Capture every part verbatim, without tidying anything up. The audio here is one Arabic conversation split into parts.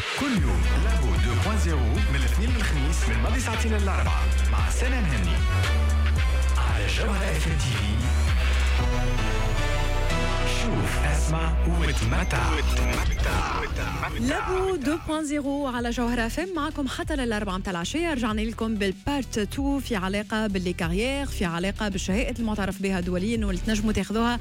كل يوم لابو اثنين فاصلة صفر من الاثنين للخميس من ماضي ساعتين للأربعة مع سنة مهني على جوهرة اف ام تي في. شوف اسمع وتمتع. لابو اثنين فاصلة صفر على جوهرة اف ام معكم حتى للأربعة متاع العشية. رجعنا لكم بالبارت اثنين في علاقة باللي كارير، في علاقة بالشهادات المعترف بها دوليا واللي تنجموا تاخذوها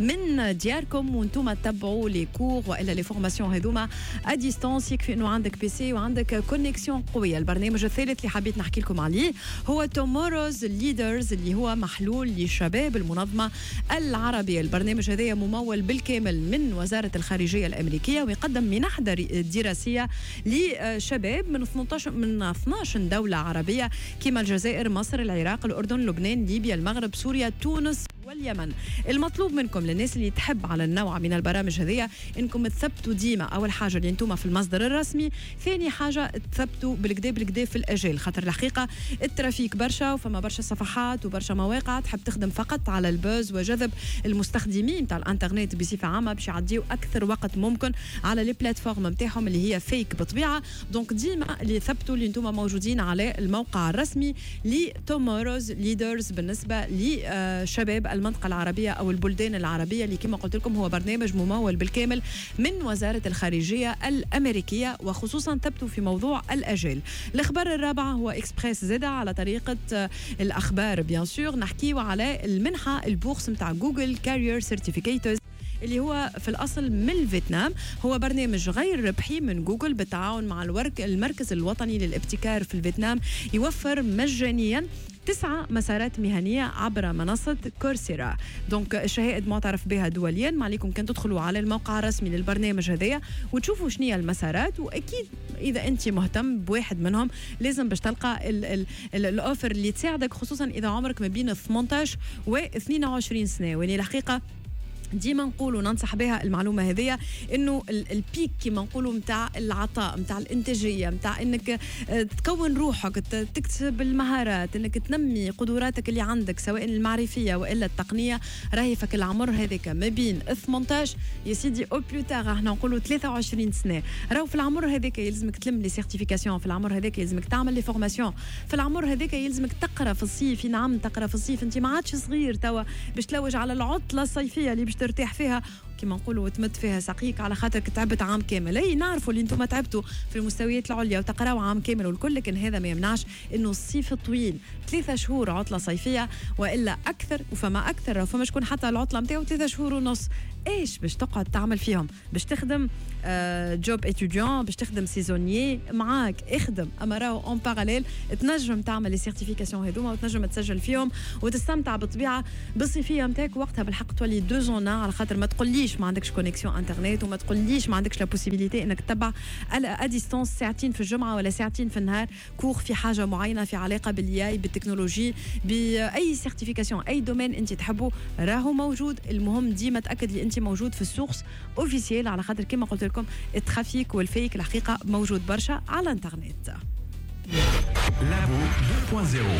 من دياركم وانتم تتبعوا لي كور والا لي فورماسيون هذوما ا ديستانس. يكفي انه عندك بي سي وعندك كونيكسيون قوية. البرنامج الثالث اللي حبيت نحكي لكم عليه هو توموروز ليدرز اللي هو محلول لشباب المنظمة العربية. البرنامج هذا ممول بالكامل من وزارة الخارجية الأمريكية ويقدم منح دراسية لشباب من اثناشر من اثناشر دولة عربية كما الجزائر، مصر، العراق، الأردن، لبنان، ليبيا، المغرب، سوريا، تونس واليمن. المطلوب منكم للناس اللي تحب على النوع من البرامج هذه انكم تثبتوا ديما اول حاجه اللي انتم في المصدر الرسمي، ثاني حاجه تثبتوا بالكدا بالكدا في الاجال، خاطر الحقيقه الترافيك برشا وفما برشا صفحات وبرشا مواقع تحب تخدم فقط على البوز وجذب المستخدمين تاع الانترنت بصفه عامه باش يعديوا اكثر وقت ممكن على لي بلاتفورم نتاعهم اللي هي فيك بطبيعه. دونك ديما اللي ثبتوا اللي انتم موجودين على الموقع الرسمي لتوموروز ليدرز بالنسبه لشباب المنطقة العربية أو البلدان العربية اللي كما قلت لكم هو برنامج ممول بالكامل من وزارة الخارجية الأمريكية وخصوصا ثبتوا في موضوع الأجال. الخبر الرابع هو إكسبريس زدا على طريقة الأخبار بيان سور. نحكيه على المنحة البورس متاع جوجل كارير سيرتيفيكيتورز اللي هو في الأصل من الفيتنام. هو برنامج غير ربحي من جوجل بالتعاون مع الورك المركز الوطني للابتكار في الفيتنام، يوفر مجانيا تسعة مسارات مهنية عبر منصة كورسيرا. دونك الشهائد معترف بها دوليا. ما عليكم كان تدخلوا على الموقع الرسمي للبرنامج هذايا وتشوفوا شنية المسارات، وأكيد إذا أنت مهتم بواحد منهم لازم باش تلقى الأوفر اللي تساعدك، خصوصا إذا عمرك ما بين ثمانية عشر و اثنين وعشرين سنة. واني الحقيقة ديما نقولوا ننصح بها المعلومه هذه انه البيك كما نقولوا نتاع العطاء نتاع الانتاجيه نتاع انك تكون روحك تكتسب المهارات انك تنمي قدراتك اللي عندك سواء المعرفيه والا التقنيه، راهي فك العمر هذاك ما بين ثمانية عشر يا سيدي او بلوتار احنا نقولوا ثلاثة وعشرين سنه. راهو في العمر هذاك يلزمك تلم لي سيرتيفيكاسيون، في العمر هذاك يلزمك تعمل لي فورماسيون، في العمر هذاك يلزمك تقرا في الصيف. نعم تقرا في الصيف، انت ما عادش صغير توا باش تلوج على العطله الصيفيه اللي باش ترتاح فيها كما نقولوا وتمد فيها ساقيك على خاطرك تعبت عام كامل. اي نعرفوا اللي انتم تعبتوا في المستويات العليا وتقراوا عام كامل والكل، لكن هذا ما يمنعش انه الصيف طويل، ثلاثة شهور عطله صيفيه والا اكثر، وفما اكثر وفما شكون حتى العطله نتاعو ثلاثة شهور ونص. ايش باش تقعد تعمل فيهم؟ باش تخدم آه جوب اتيديون، باش تخدم سيزونيي معاك اخدم، اما راهو اون باراليل تنجم تعمل لي سيرتيفيكاسيون هذوما وتنجم تسجل فيهم وتستمتع بالطبيعه بالصيفيه نتاعك. وقتها بالحق تولي دو زون على خاطر ما تقوليش ما عندكش كونيكسيون انترنت وما تقوليش ما عندكش لا بوسيبيليتي انك تتبع ا ديستانس ساعتين في الجمعه ولا ساعتين في النهار كور في حاجه معينه في علاقه بالياي بالتكنولوجي باي سيرتيفيكاسيون اي دومين انت تحبه راهو موجود. المهم ديما تاكد لي انت موجود في السورس اوفيسيال على خاطر كما قلت لكم الترافيك والفيك الحقيقه موجود برشا على الانترنت. لابو اثنين فاصلة صفر